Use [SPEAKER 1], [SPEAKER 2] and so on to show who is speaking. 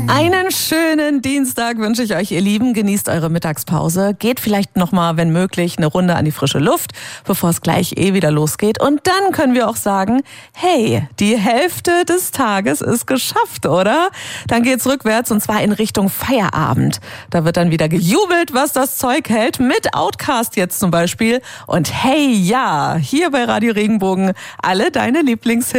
[SPEAKER 1] Einen schönen Dienstag wünsche ich euch, ihr Lieben. Genießt eure Mittagspause. Geht vielleicht nochmal, wenn möglich, eine Runde an die frische Luft, bevor es gleich wieder losgeht. Und dann können wir auch sagen, hey, die Hälfte des Tages ist geschafft, oder? Dann geht's rückwärts und zwar in Richtung Feierabend. Da wird dann wieder gejubelt, was das Zeug hält, mit Outkast jetzt zum Beispiel. Und hey, ja, hier bei Radio Regenbogen alle deine Lieblingshits.